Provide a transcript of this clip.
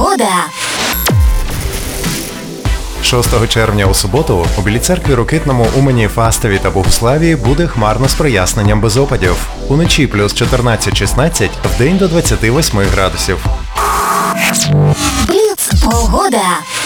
погода. 6 червня у суботу у Білій Церкві, Рокитному, Умані, Фастові та Богуславі буде хмарно з проясненням без опадів. Уночі плюс 14-16, вдень до 28 градусів. Бліц погода.